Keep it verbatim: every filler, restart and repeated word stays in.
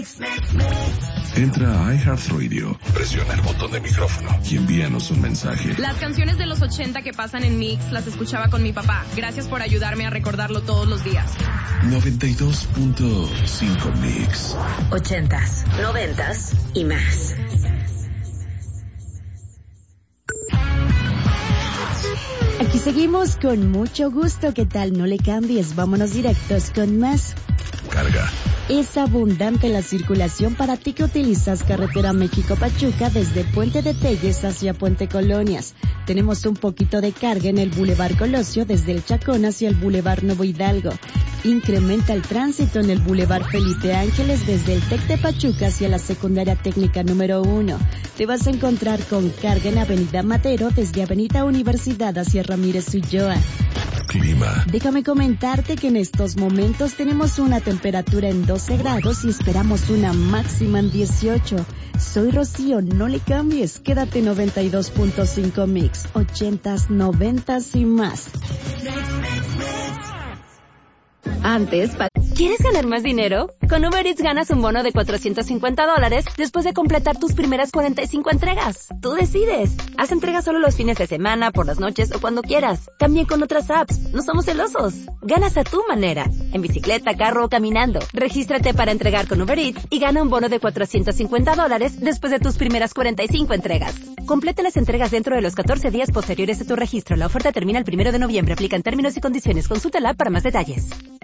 Entra a iHeartRadio, presiona el botón de micrófono y envíanos un mensaje. Las canciones de los ochenta que pasan en Mix las escuchaba con mi papá. Gracias por ayudarme a recordarlo todos los días. noventa y dos punto cinco Mix. Ochentas, noventas y más. Aquí seguimos con mucho gusto. ¿Qué tal? No le cambies. Vámonos directos con más. Carga. Es abundante la circulación para ti que utilizas carretera México-Pachuca desde Puente de Telles hacia Puente Colonias. Tenemos un poquito de carga en el Boulevard Colosio desde el Chacón hacia el Boulevard Nuevo Hidalgo. Incrementa el tránsito en el Boulevard Felipe Ángeles desde el Tec de Pachuca hacia la Secundaria Técnica número uno. Te vas a encontrar con carga en Avenida Madero desde Avenida Universidad hacia Ramírez Ulloa. Clima. Déjame comentarte que en estos momentos tenemos una temperatura en doce grados y esperamos una máxima en dieciocho. Soy Rocío, no le cambies, quédate en noventa y dos punto cinco Mix, ochentas, noventas y más. Antes, ¿quieres ganar más dinero? Con Uber Eats ganas un bono de cuatrocientos cincuenta dólares después de completar tus primeras cuarenta y cinco entregas. Tú decides. Haz entregas solo los fines de semana, por las noches o cuando quieras. También con otras apps. No somos celosos. Ganas a tu manera. En bicicleta, carro o caminando. Regístrate para entregar con Uber Eats y gana un bono de cuatrocientos cincuenta dólares después de tus primeras cuarenta y cinco entregas. Completa las entregas dentro de los catorce días posteriores a tu registro. La oferta termina el primero de noviembre. Aplican términos y condiciones. Consúltala para más detalles.